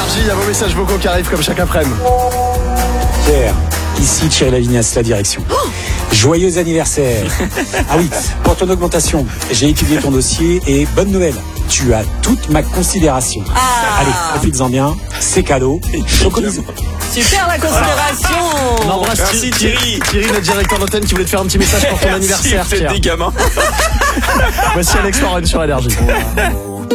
Énergie, il y a vos messages vocaux qui arrivent comme chaque après-midi. Pierre, ici Thierry Lavignas, la direction. Joyeux anniversaire. Ah oui, pour ton augmentation, j'ai étudié ton dossier et bonne nouvelle, tu as toute ma considération. Allez, profites-en bien, c'est cadeau, chocolisons. Super la considération. On embrasse Merci Thierry. Thierry, notre directeur d'antenne qui voulait te faire un petit message pour ton anniversaire. Merci, vous êtes des gamins. Voici Alex Warren sur Énergie.